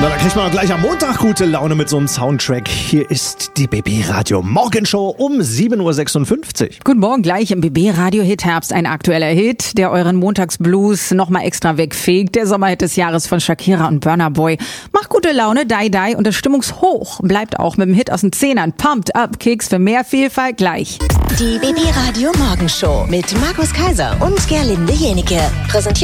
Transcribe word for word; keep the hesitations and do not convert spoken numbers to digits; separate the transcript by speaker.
Speaker 1: Na, da kriegt man auch gleich am Montag gute Laune mit so einem Soundtrack. Hier ist die B B Radio Morgenshow um sieben Uhr sechsundfünfzig.
Speaker 2: Guten Morgen, gleich im B B Radio Hit Herbst. Ein aktueller Hit, der euren Montagsblues nochmal extra wegfegt. Der Sommerhit des Jahres von Shakira und Burna Boy. Macht gute Laune, Die Die, und das Stimmungshoch bleibt auch mit dem Hit aus den Zehnern. Pumped Up Kicks für mehr Vielfalt gleich.
Speaker 3: Die B B Radio Morgenshow mit Markus Kaiser und Gerlinde Jenike. Präsentiert